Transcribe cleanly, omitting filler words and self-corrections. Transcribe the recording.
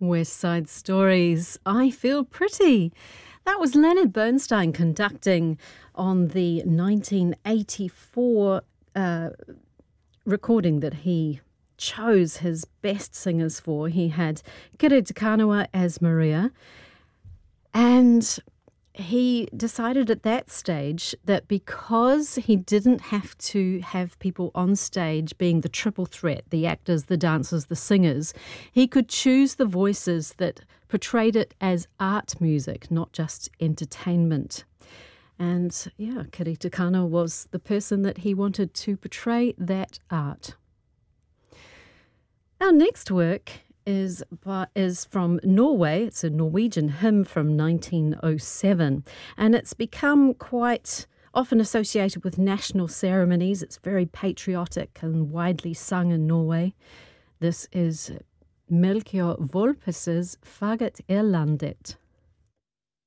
West Side Stories, I Feel Pretty. That was Leonard Bernstein conducting on the 1984 recording that he chose his best singers for. He had Kiri Te Kanawa as Maria, and he decided at that stage that because he didn't have to have people on stage being the triple threat, the actors, the dancers, the singers, he could choose the voices that portrayed it as art music, not just entertainment. And yeah, Kiri Te Kanawa was the person that he wanted to portray that art. Our next work is from Norway. It's a Norwegian hymn from 1907, and it's become quite often associated with national ceremonies. It's very patriotic and widely sung in Norway. This is Melchior Volpes's Faget er landet.